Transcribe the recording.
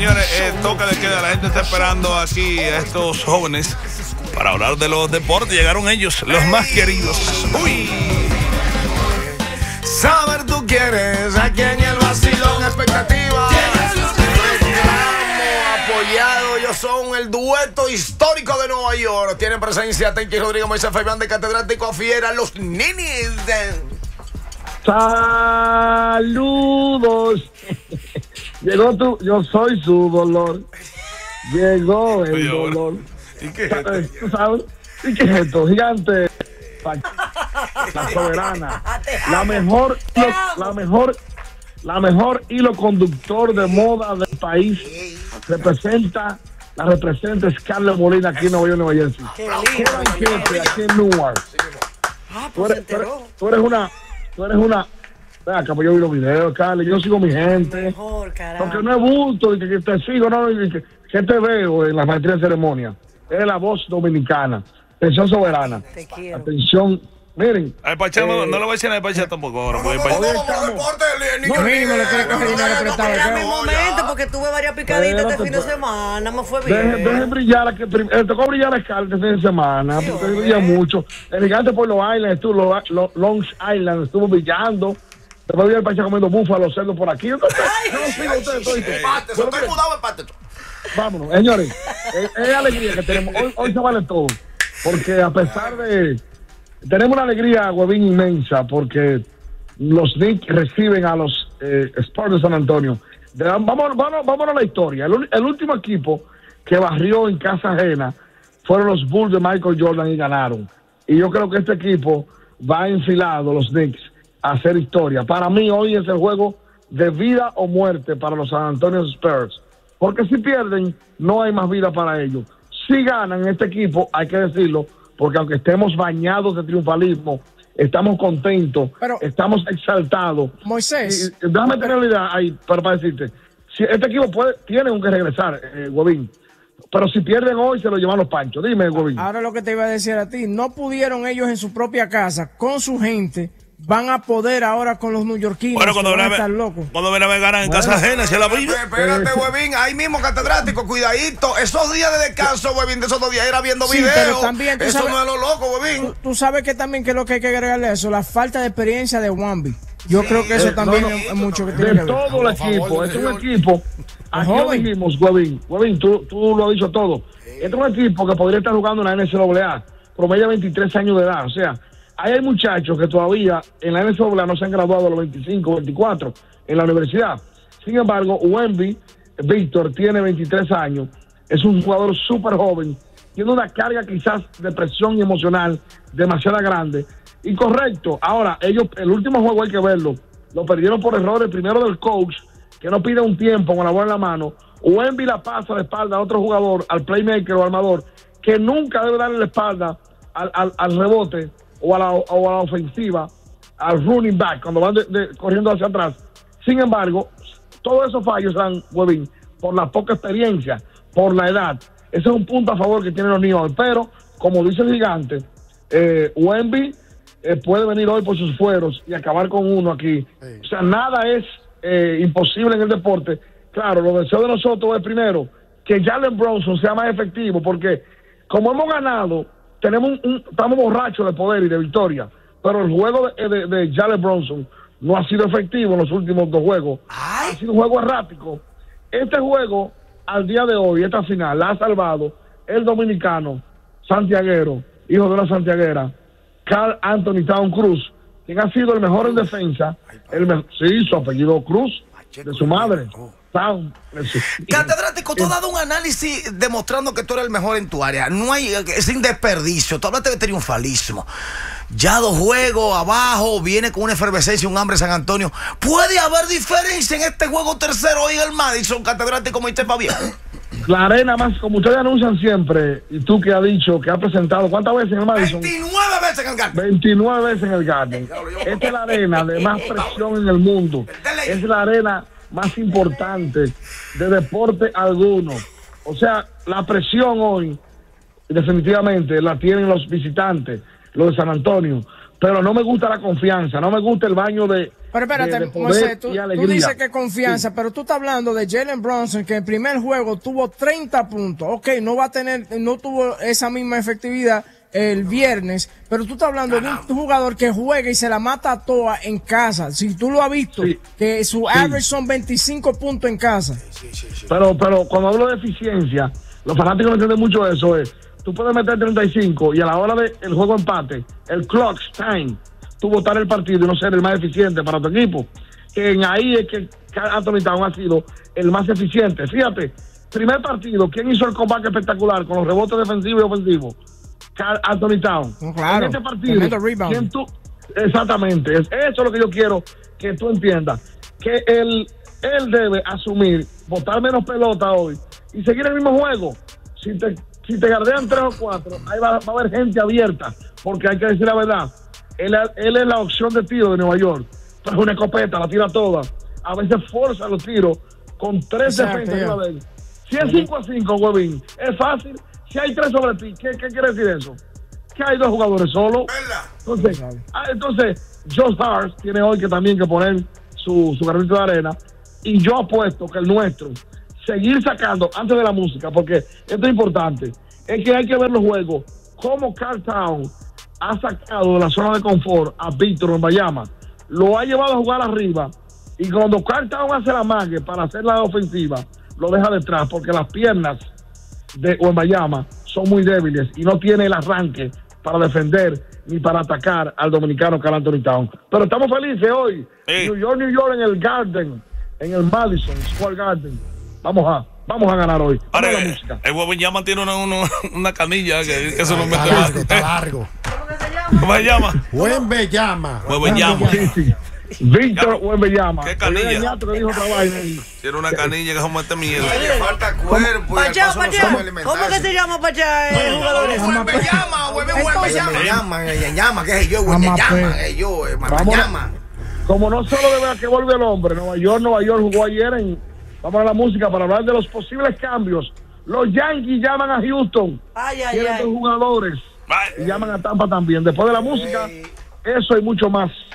señores, toca de queda. La gente está esperando aquí a estos jóvenes para hablar de los deportes. Llegaron ellos, los más queridos. Uy. Saber tú quieres, aquí en el vacilón expectativa. Apoyado, ellos son el dueto histórico de Nueva York. Tienen presencia Tenchi Rodrigo, Moisés Fabián de Catedrático Fiera, los ninis. Saludos. Llegó tú, yo soy su dolor. Llegó el dolor. ¿Y qué es esto? ¿Tú sabes? ¿Y qué es esto? Gigante. La soberana. La mejor hilo conductor de moda del país. La representa Scarlett Molina aquí en Nueva York, Nueva Jersey. Qué banquete aquí en Newark. Tú eres una. Vea, acá pues yo vi los videos, Carly, yo sigo a mi gente. Mejor, carajo. Porque no es bulto, que te sigo, no, que te veo en la maestría de ceremonia. Es la voz dominicana. Atención soberana. Te quiero. Atención, miren. Al Pachá no lo voy a decir al Pachá tampoco ahora. Mínimo le quiere coger dinero prestado. Espera mi momento, porque tuve varias picaditas este fin de semana, me fue bien. Dejen brillar, tocó brillar a Scarlett este fin de semana, porque brilla mucho. El gigante por los Islands, Long Island, estuvo brillando. Después vi el Pachá comiendo búfalo, cerdo por aquí. Vámonos, señores. Es alegría que tenemos. Hoy se vale todo. Porque a pesar de... Tenemos una alegría, huevín, inmensa, porque los Knicks reciben a los Spurs de San Antonio. Vámonos a la historia. El último equipo que barrió en casa ajena fueron los Bulls de Michael Jordan y ganaron. Y yo creo que este equipo va enfilado, los Knicks, a hacer historia. Para mí hoy es el juego de vida o muerte para los San Antonio Spurs. Porque si pierden, no hay más vida para ellos. Si ganan este equipo, hay que decirlo, porque aunque estemos bañados de triunfalismo, estamos contentos, estamos exaltados. Moisés. Déjame tener la idea ahí para decirte. Si este equipo tiene que regresar, Huevín. Pero si pierden hoy, se lo llevan los panchos. Dime, Huevín. Ahora lo que te iba a decir a ti, no pudieron ellos en su propia casa, con su gente, van a poder ahora con los neoyorquinos. Bueno, cuando ven a ver ganan en casa ajena, se la vive. Espérate, Huevín, ahí mismo Catedrático, cuidadito. Esos días de descanso, Huevín, de esos 2 días era viendo videos. Pero también, eso sabes, no es lo loco, Huevín. Tú sabes que también que es lo que hay que agregarle a eso, la falta de experiencia de Wamby. Yo creo que eso también es mucho que tiene que ver. De todo el equipo, es un equipo. Aquí lo dijimos, Huevín, tú lo has dicho todo. Este es un equipo que podría estar jugando en la NCAA, promedio 23 años de edad, o sea, hay muchachos que todavía en la NCAA no se han graduado a los 25, 24 en la universidad. Sin embargo, Wemby, Víctor, tiene 23 años, es un jugador súper joven, tiene una carga quizás de presión emocional demasiado grande. Y correcto, ahora, ellos, el último juego hay que verlo, lo perdieron por errores, primero del coach, que no pide un tiempo con la bola en la mano. Wemby la pasa de espalda a otro jugador, al playmaker o armador, que nunca debe darle la espalda al rebote, o a la ofensiva, al running back, cuando van corriendo hacia atrás. Sin embargo, todos esos fallos dan, Huevín, por la poca experiencia, por la edad. Ese es un punto a favor que tienen los niños. Pero, como dice el gigante, Wemby puede venir hoy por sus fueros y acabar con uno aquí. Sí. O sea, nada es imposible en el deporte. Claro, lo deseo de nosotros es primero que Jalen Brunson sea más efectivo, porque como hemos ganado, estamos borrachos de poder y de victoria, pero el juego de Jalen Brunson no ha sido efectivo en los últimos 2 juegos. Ha sido un juego errático. Este juego, al día de hoy, esta final, la ha salvado el dominicano santiaguero, hijo de una santiaguera, Carl Anthony Town Cruz, quien ha sido el mejor en defensa, sí, su apellido Cruz, de su madre. Catedrático, tú has dado un análisis demostrando que tú eres el mejor en tu área. No hay, sin desperdicio. Tú hablaste de triunfalismo. Ya 2 juegos abajo, viene con una efervescencia, un hambre San Antonio. ¿Puede haber diferencia en este juego tercero hoy en el Madison, Catedrático Moisés Fabián? La arena más, como ustedes anuncian siempre, y tú que has dicho, que has presentado, ¿cuántas veces en el Madison? 29 veces en el Garden. 29 veces en el Garden. Esta es la arena de más presión en el mundo. Es la arena más importante de deporte alguno. O sea, la presión hoy definitivamente la tienen los visitantes, los de San Antonio, pero no me gusta la confianza, no me gusta el baño de. Pero espérate, Moisés, tú dices que confianza, pero tú estás hablando de Jalen Brunson, que en el primer juego tuvo 30 puntos. Ok, no tuvo esa misma efectividad el viernes, pero tú estás hablando de un jugador que juega y se la mata a toa en casa. Si tú lo has visto, que su average son 25 puntos en casa. Pero cuando hablo de eficiencia, los fanáticos no entienden mucho eso. Tú puedes meter 35 y a la hora del juego empate, el clock time, tú botar el partido y no ser el más eficiente para tu equipo. Que ahí es que Anthony Town ha sido el más eficiente. Fíjate, primer partido, ¿quién hizo el combate espectacular con los rebotes defensivos y ofensivos? Anthony Town. Claro, en este partido, ¿quién exactamente, eso es lo que yo quiero que tú entiendas. Que él debe asumir, botar menos pelota hoy y seguir el mismo juego. Si te guardean 3 o 4, ahí va a haber gente abierta, porque hay que decir la verdad. Él es la opción de tiro de Nueva York. Trae una escopeta, la tira toda. A veces forza los tiros con 3 defensas de una vez. Si es 5-5, huevín, es fácil. Si hay 3 sobre ti, ¿qué quiere decir eso? Que hay 2 jugadores solos. Entonces, Josh Hart tiene hoy que también que poner su granito de arena. Y yo apuesto que el nuestro, seguir sacando antes de la música, porque esto es importante, es que hay que ver los juegos, cómo Karl Towns ha sacado de la zona de confort a Víctor en Bayama, lo ha llevado a jugar arriba, y cuando Karl Towns hace la mague para hacer la ofensiva, lo deja detrás, porque las piernas de Bayama son muy débiles y no tiene el arranque para defender ni para atacar al dominicano Karl Anthony Towns. Pero estamos felices hoy. New York en el Garden, en el Madison Square Garden. Vamos a ganar hoy. Ahora, el Wembanyama tiene una canilla que eso no me está largo. ¿Cómo se llama? Wembanyama. Sí. Víctor Wembanyama. ¿Qué canilla? Tiene una canilla que es como este miedo. Le falta cuerpo. Pachá. ¿Cómo que se llama Pachá el jugador? Wembanyama, qué sé yo, Wembanyama. Como no solo de verdad que vuelve el hombre, Nueva York jugó ayer vamos a la música para hablar de los posibles cambios. Los Yankees llaman a Houston. Tienen 2 jugadores. Y llaman a Tampa también. Después de la música, eso y mucho más.